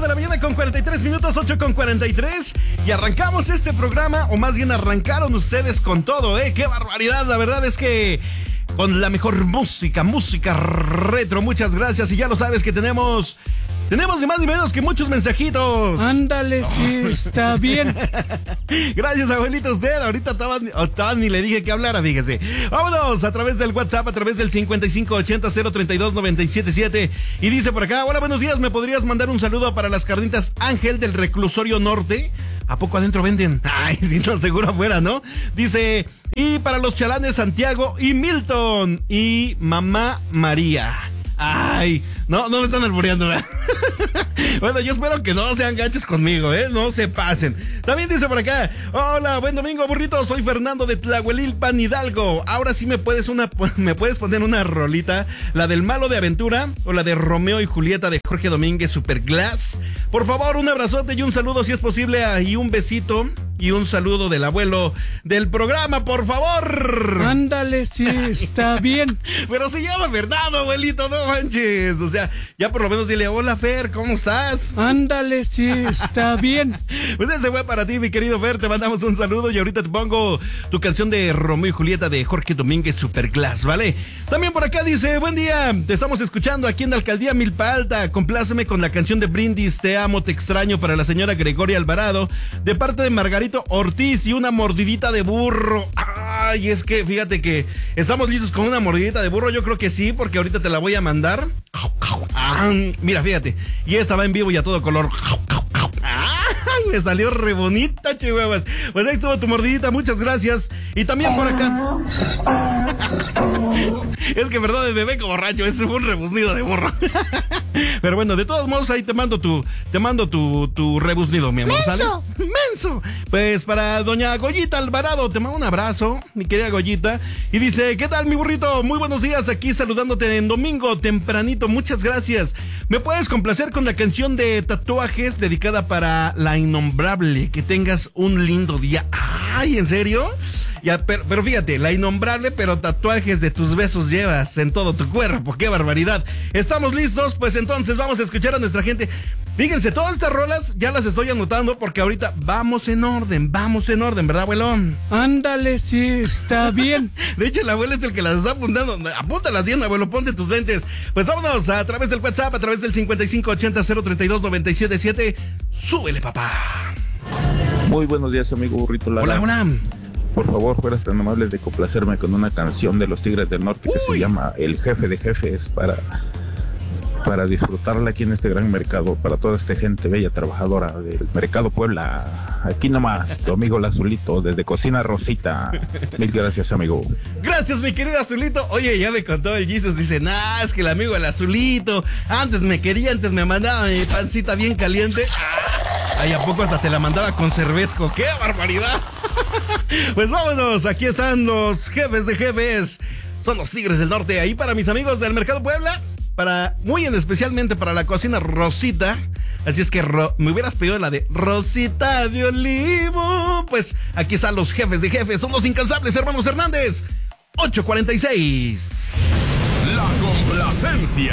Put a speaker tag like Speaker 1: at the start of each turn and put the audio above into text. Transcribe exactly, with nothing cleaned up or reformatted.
Speaker 1: de la mañana con cuarenta y tres minutos, ocho con cuarenta y tres. Y arrancamos este programa, o más bien arrancaron ustedes con todo, ¿eh? ¡Qué barbaridad! La verdad es que con la mejor música, música retro. Muchas gracias. Y ya lo sabes que tenemos... Tenemos ni más ni menos que muchos mensajitos.
Speaker 2: Ándale, sí, está bien.
Speaker 1: Gracias, abuelita, usted. Ahorita estaba, estaba ni le dije que hablara, fíjese. Vámonos a través del WhatsApp, a través del cincuenta y cinco ochenta cero treinta y dos noventa y siete siete. Y dice por acá: hola, buenos días, ¿me podrías mandar un saludo para las carnitas Ángel del Reclusorio Norte? ¿A poco adentro venden? Ay, sí, no, seguro afuera, ¿no? Dice, y para los chalanes Santiago y Milton y Mamá María. Ay, no, no me están albureando, ¿verdad? Bueno, yo espero que no sean gachos conmigo, ¿eh? No se pasen. También dice por acá: hola, buen domingo, burrito. Soy Fernando de Tlahuelilpan, Hidalgo. Ahora sí me puedes una, me puedes poner una rolita, la del Malo de Aventura o la de Romeo y Julieta de Jorge Domínguez Superglass. Por favor, un abrazote y un saludo si es posible, y un besito y un saludo del abuelo del programa, por favor.
Speaker 2: Ándale, sí, está bien.
Speaker 1: Pero se llama Fernando, abuelito, no manches. O sea, ya por lo menos dile: hola, Fer, ¿cómo estás?
Speaker 2: Ándale, sí, está bien.
Speaker 1: Pues ese fue para ti, mi querido Fer, te mandamos un saludo y ahorita te pongo tu canción de Romeo y Julieta de Jorge Domínguez Superglass, ¿vale? También por acá dice: buen día, te estamos escuchando aquí en la alcaldía Milpa Alta. Compláceme con la canción de Brindis, Te amo, te extraño, para la señora Gregoria Alvarado, de parte de Margarito Ortiz, y una mordidita de burro. Ay, es que fíjate que estamos listos con una mordidita de burro. Yo creo que sí, porque ahorita te la voy a mandar. Ah, mira, fíjate, y esta va en vivo y a todo color. Ay, me salió re bonita, chihuahuas. Pues ahí estuvo tu mordidita, muchas gracias. Y también por acá. Es que perdón, el bebé como borracho, ese fue un rebuznido de burro. Pero bueno, de todos modos ahí te mando tu, te mando tu, tu rebuznido, mi amor.
Speaker 3: ¡Menso!
Speaker 1: ¿Sale? ¡Menso! Pues para doña Goyita Alvarado, te mando un abrazo, mi querida Goyita. Y dice: ¿qué tal, mi burrito? Muy buenos días, aquí saludándote en domingo tempranito, muchas gracias. ¿Me puedes complacer con la canción de Tatuajes dedicada para la innombrable? Que tengas un lindo día. Ay, ¿en serio? Ya, pero, pero fíjate, la innombrable, pero tatuajes de tus besos llevas en todo tu cuerpo. ¡Qué barbaridad! ¿Estamos listos? Pues entonces vamos a escuchar a nuestra gente. Fíjense, todas estas rolas ya las estoy anotando porque ahorita vamos en orden, vamos en orden, ¿verdad, abuelón?
Speaker 2: Ándale, sí, está bien.
Speaker 1: De hecho, el abuelo es el que las está apuntando. Apúntalas bien, abuelo, ponte tus lentes. Pues vámonos a través del WhatsApp, a través del cincuenta y cinco ochenta cero treinta y dos noventa y siete siete. ¡Súbele, papá!
Speaker 4: Muy buenos días, amigo burrito Lara.
Speaker 1: Hola, hola.
Speaker 4: Por favor, fueras tan amable de complacerme con una canción de los Tigres del Norte que
Speaker 1: Uy.
Speaker 4: se llama El Jefe de Jefes, para, para disfrutarla aquí en este gran mercado, para toda esta gente bella trabajadora del Mercado Puebla. Aquí nomás, tu amigo el Azulito, desde Cocina Rosita. Mil gracias, amigo.
Speaker 1: Gracias, mi querido Azulito. Oye, ya me contó el Jesus, dice: nah, es que el amigo el Azulito antes me quería, antes me mandaba mi pancita bien caliente. Ay, ¿a poco hasta te la mandaba con cervezco? ¡Qué barbaridad! Pues vámonos, aquí están los jefes de jefes. Son los Tigres del Norte. Ahí para mis amigos del Mercado Puebla, para muy en especialmente para la Cocina Rosita. Así es que ro, me hubieras pedido la de Rosita de Olivo. Pues aquí están los jefes de jefes. Son los incansables hermanos Hernández. ocho cuarenta y seis.
Speaker 5: La complacencia.